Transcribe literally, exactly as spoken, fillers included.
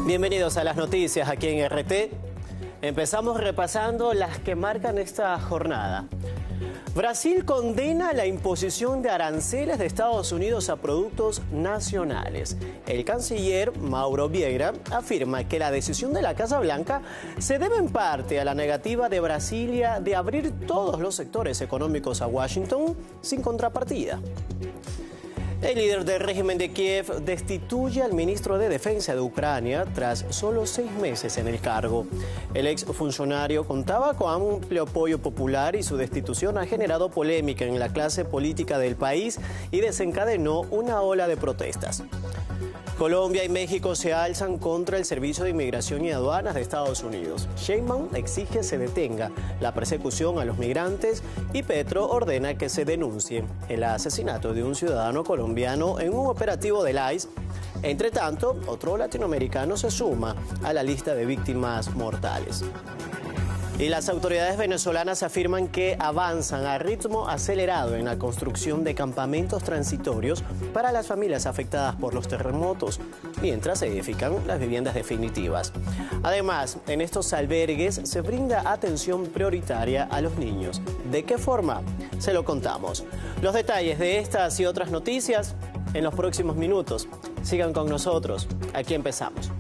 Bienvenidos a las noticias aquí en R T. Empezamos repasando las que marcan esta jornada. Brasil condena la imposición de aranceles de Estados Unidos a productos nacionales. El canciller Mauro Vieira afirma que la decisión de la Casa Blanca se debe en parte a la negativa de Brasilia de abrir todos los sectores económicos a Washington sin contrapartida. El líder del régimen de Kiev destituye al ministro de Defensa de Ucrania tras solo seis meses en el cargo. El exfuncionario contaba con amplio apoyo popular y su destitución ha generado polémica en la clase política del país y desencadenó una ola de protestas. Colombia y México se alzan contra el Servicio de Inmigración y Aduanas de Estados Unidos. Sheinbaum exige se detenga la persecución a los migrantes y Petro ordena que se denuncie el asesinato de un ciudadano colombiano en un operativo del I C E. Entre tanto, otro latinoamericano se suma a la lista de víctimas mortales. Y las autoridades venezolanas afirman que avanzan a ritmo acelerado en la construcción de campamentos transitorios para las familias afectadas por los terremotos, mientras se edifican las viviendas definitivas. Además, en estos albergues se brinda atención prioritaria a los niños. ¿De qué forma? Se lo contamos. Los detalles de estas y otras noticias en los próximos minutos. Sigan con nosotros. Aquí empezamos.